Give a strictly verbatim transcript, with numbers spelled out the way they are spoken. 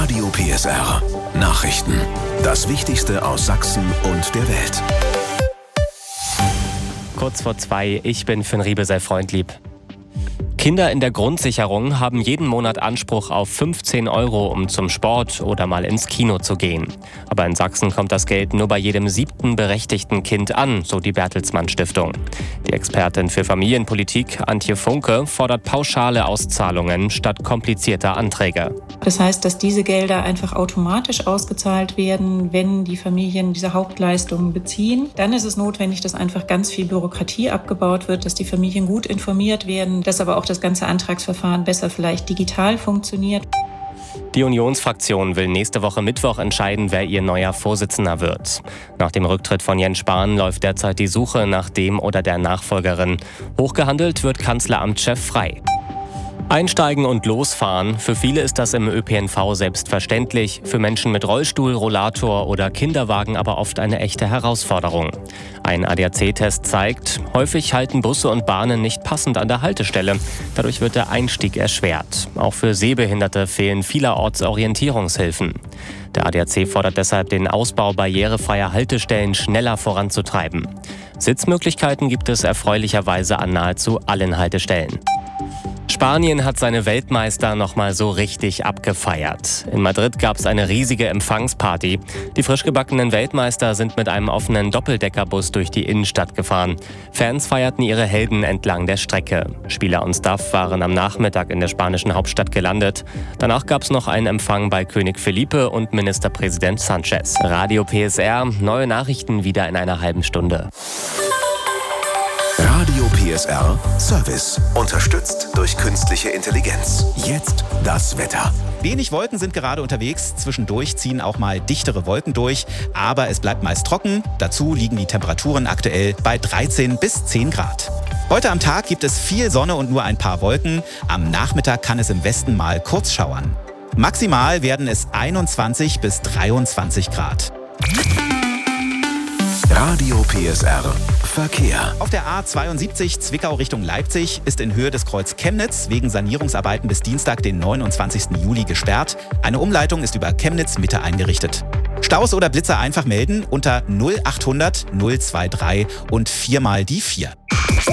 Radio P S R. Nachrichten. Das Wichtigste aus Sachsen und der Welt. Kurz vor zwei, ich bin Finn Riebe, sei freundlieb. Kinder in der Grundsicherung haben jeden Monat Anspruch auf fünfzehn Euro, um zum Sport oder mal ins Kino zu gehen. Aber in Sachsen kommt das Geld nur bei jedem siebten berechtigten Kind an, so die Bertelsmann Stiftung. Die Expertin für Familienpolitik, Antje Funke, fordert pauschale Auszahlungen statt komplizierter Anträge. Das heißt, dass diese Gelder einfach automatisch ausgezahlt werden, wenn die Familien diese Hauptleistungen beziehen. Dann ist es notwendig, dass einfach ganz viel Bürokratie abgebaut wird, dass die Familien gut informiert werden, dass aber auch das ganze Antragsverfahren besser vielleicht digital funktioniert. Die Unionsfraktion will nächste Woche Mittwoch entscheiden, wer ihr neuer Vorsitzender wird. Nach dem Rücktritt von Jens Spahn läuft derzeit die Suche nach dem oder der Nachfolgerin. Hochgehandelt wird Kanzleramtschef Frey. Einsteigen und losfahren. Für viele ist das im Ö P N V selbstverständlich, für Menschen mit Rollstuhl, Rollator oder Kinderwagen aber oft eine echte Herausforderung. Ein A D A C-Test zeigt, häufig halten Busse und Bahnen nicht passend an der Haltestelle. Dadurch wird der Einstieg erschwert. Auch für Sehbehinderte fehlen vielerorts Orientierungshilfen. Der A D A C fordert deshalb, den Ausbau barrierefreier Haltestellen schneller voranzutreiben. Sitzmöglichkeiten gibt es erfreulicherweise an nahezu allen Haltestellen. Spanien hat seine Weltmeister noch mal so richtig abgefeiert. In Madrid gab es eine riesige Empfangsparty. Die frisch gebackenen Weltmeister sind mit einem offenen Doppeldeckerbus durch die Innenstadt gefahren. Fans feierten ihre Helden entlang der Strecke. Spieler und Staff waren am Nachmittag in der spanischen Hauptstadt gelandet. Danach gab es noch einen Empfang bei König Felipe und Ministerpräsident Sanchez. Radio P S R, neue Nachrichten wieder in einer halben Stunde. Radio P S R Service. Unterstützt durch künstliche Intelligenz. Jetzt das Wetter. Wenig Wolken sind gerade unterwegs. Zwischendurch ziehen auch mal dichtere Wolken durch. Aber es bleibt meist trocken. Dazu liegen die Temperaturen aktuell bei dreizehn bis zehn Grad. Heute am Tag gibt es viel Sonne und nur ein paar Wolken. Am Nachmittag kann es im Westen mal kurz schauern. Maximal werden es einundzwanzig bis dreiundzwanzig Grad. Radio P S R Verkehr. Auf der A zweiundsiebzig Zwickau Richtung Leipzig ist in Höhe des Kreuz Chemnitz wegen Sanierungsarbeiten bis Dienstag, den neunundzwanzigsten Juli, gesperrt. Eine Umleitung ist über Chemnitz Mitte eingerichtet. Staus oder Blitzer einfach melden unter null achthundert null drei drei und viermal die vier.